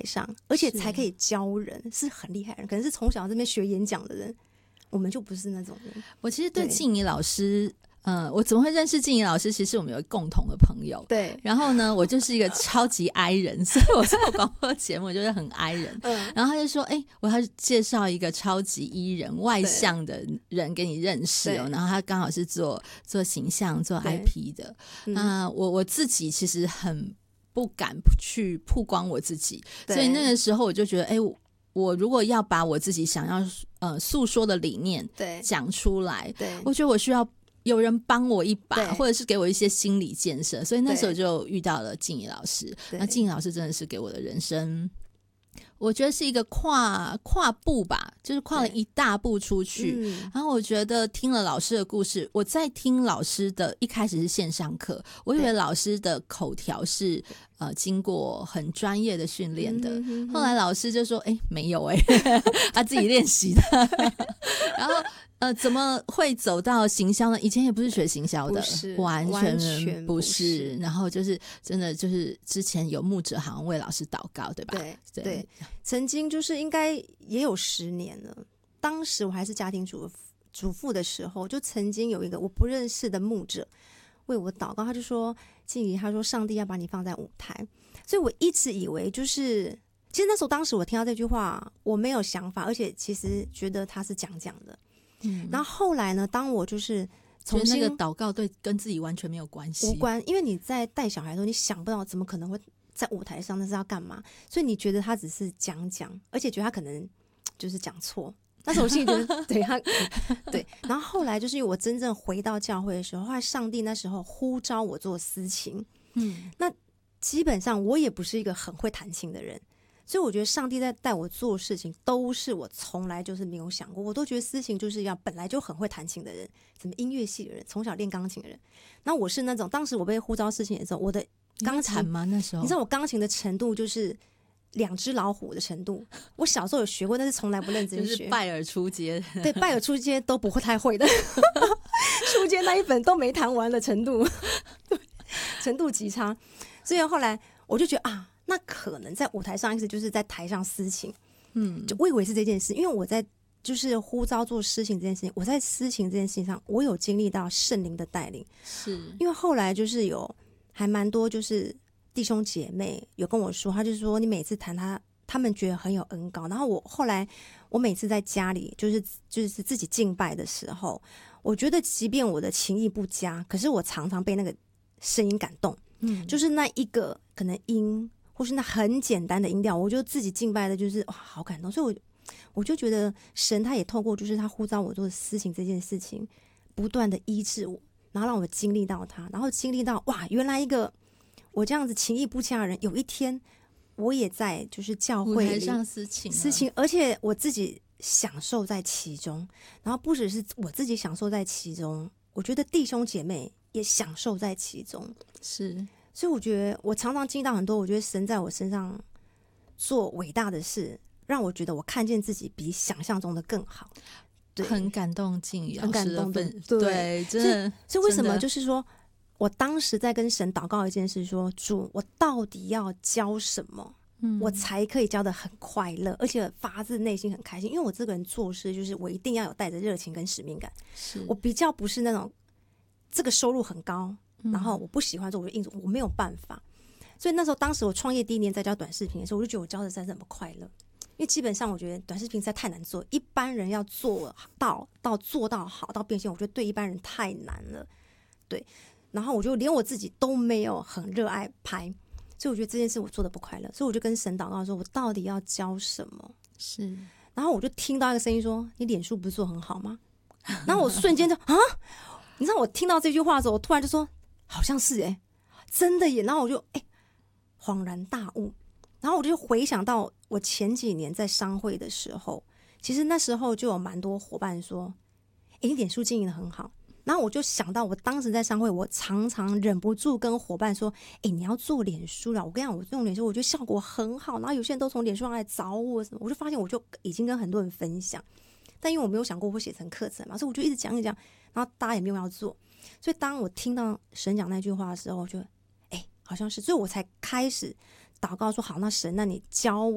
上，而且才可以教人，是很厉害的人，可能是从小这边学演讲的人，我们就不是那种人。 我其实对静怡老师我怎么会认识静怡老师？其实我们有共同的朋友， 对。 然后呢，我就是一个超级 I 人，所以我做广播节目就是很 I 人。然后他就说：“我要介绍一个超级 E 人、外向的人给你认识哦。”然后他刚好是做形象、做 IP 的。那我自己其实很不敢去曝光我自己，所以那个时候我就觉得，我如果要把我自己想要诉说的理念讲出来，我觉得我需要有人帮我一把，或者是给我一些心理建设，所以那时候就遇到了静怡老师。那静怡老师真的是给我的人生，我觉得是一个跨步吧，就是跨了一大步出去。然后我觉得听了老师的故事，我在听老师的一开始是线上课，我以为老师的口条是经过很专业的训练的，后来老师就说没有他自己练习的然后怎么会走到行销呢？以前也不是学行销的，完全不是。然后就是真的就是之前有牧者好像为老师祷告，对吧？ 对，曾经就是应该也有10年了。当时我还是家庭主妇的时候，就曾经有一个我不认识的牧者为我祷告，他就说：“静怡，他说上帝要把你放在舞台。”所以我一直以为就是其实那时候当时我听到这句话我没有想法，而且其实觉得他是讲的。然后后来呢，当我就是重新那个祷告跟自己完全没有关系， 无关，因为你在带小孩的时候，你想不到怎么可能会在舞台上，那是要干嘛？所以你觉得他只是讲，而且觉得他可能就是讲错。那时候我心里觉得对他对。然后后来就是因为我真正回到教会的时候，后来上帝那时候呼召我做司琴，那基本上我也不是一个很会弹琴的人。所以我觉得上帝在带我做事情都是我从来就是没有想过，我都觉得司琴就是要本来就很会弹琴的人，什么音乐系的人，从小练钢琴的人。那我是那种当时我被呼召司琴的时候，我的钢琴吗？那时候你知道我钢琴的程度就是2只老虎的程度。我小时候有学过，但是从来不认真学， 就是拜耳初阶， 对，拜耳初阶都不会太会的初阶那一本都没弹完的程度程度极差。所以后来我就觉得那可能在舞台上意思就是在台上司琴，就我以为是这件事，因为我在就是呼召做司琴这件事情，我在司琴这件事情上，我有经历到圣灵的带领， 是因为后来就是有还蛮多就是弟兄姐妹有跟我说，他就说你每次弹他们觉得很有恩膏，然后后来我每次在家里就是自己敬拜的时候，我觉得即便我的情意不佳，可是我常常被那个声音感动，就是那一个可能音。或是那很简单的音调，我就自己敬拜的就是好感动。所以我就觉得神他也透过就是他呼召我做事情这件事情不断的医治我，然后让我经历到他，然后经历到原来一个我这样子情意不佳的人，有一天我也在就是教会里舞台上司琴， 而且我自己享受在其中，然后不只是我自己享受在其中，我觉得弟兄姐妹也享受在其中。 是， 所以我觉得我常常经历到很多，我觉得神在我身上做伟大的事，让我觉得我看见自己比想象中的更好。对， 很感动静怡老师的分， 对， 真的。 所以为什么就是说我当时在跟神祷告一件事，说主，我到底要教什么，我才可以教得很快乐，而且发自内心很开心。因为我这个人做事就是我一定要有带着热情跟使命感，我比较不是那种这个收入很高然后我不喜欢做我就硬做，我没有办法。所以那时候当时我创业第1年在教短视频的时候，我就觉得我教的实在是很快乐，因为基本上我觉得短视频实在太难做，一般人要做到做到好到变现，我觉得对一般人太难了。对，然后我就连我自己都没有很热爱拍，所以我觉得这件事我做的不快乐，所以我就跟神祷告说，我到底要教什么？ 是， 然后我就听到一个声音说，你脸书不是做很好吗？然后我瞬间就你知道我听到这句话的时候，我突然就说好像是真的耶。然后我就恍然大悟，然后我就回想到我前几年在商会的时候，其实那时候就有蛮多伙伴说你脸书经营的很好，然后我就想到我当时在商会，我常常忍不住跟伙伴说你要做脸书啦，我跟你讲我用脸书我觉得效果很好，然后有些人都从脸书上来找我什么，我就发现我就已经跟很多人分享，但因为我没有想过会写成课程嘛，所以我就一直讲一讲，然后大家也没有要做。所以当我听到神讲那句话的时候，我就好像是，所以我才开始祷告说好，那神，那你教